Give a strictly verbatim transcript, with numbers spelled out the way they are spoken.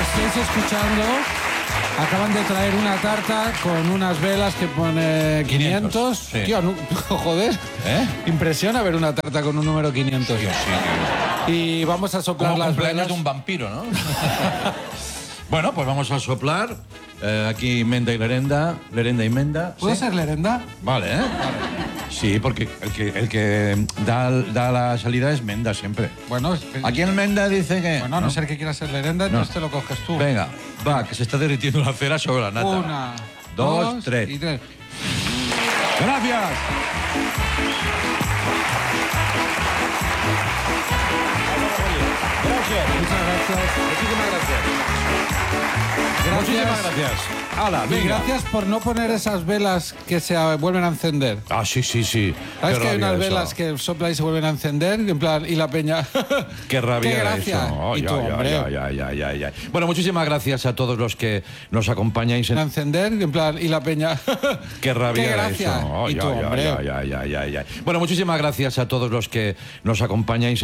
estáis escuchando, acaban de traer una tarta con unas velas que pone quinientos. Sí. Tío, no, joder. ¿Eh? Impresiona ver una tarta con un número quinientos. Sí, sí. Y vamos a soplar Como las cumpleaños velas. de un vampiro, ¿no? Bueno, pues vamos a soplar. Eh, aquí Menda y Lerenda. Lerenda y Menda. ¿Puedo ¿Sí? ser Lerenda? Vale, ¿eh? Sí, porque el que, el que da, da la salida es Menda siempre. Bueno, es- Aquí el Menda dice que... bueno, a no ser que quieras ser Lerenda, entonces te lo coges tú. Venga, va, que se está derritiendo la cera sobre la nata. Una, dos, dos tres. y tres. ¡Gracias! Gracias. Muchas gracias. Muchísimas gracias. Gracias. Muchísimas gracias. Hala, Y venga. gracias por no poner esas velas que se ah, vuelven a encender. Ah, sí, sí, sí. ¿Sabes Qué que hay rabia unas eso. velas que soplan y se vuelven a encender? En plan, y la peña. Qué rabia ¡Qué era gracia! eso. Ay, Y tú, ay, hombre. ay, ay, ay, ay, ay. Bueno, muchísimas gracias a todos los que nos acompañáis en... A encender, en plan, y la peña. Qué rabia ¡Qué era gracia! eso. Ay, Y tú, ay, hombre. ay, ay, ay, ay, ay. Bueno, muchísimas gracias a todos los que nos acompañáis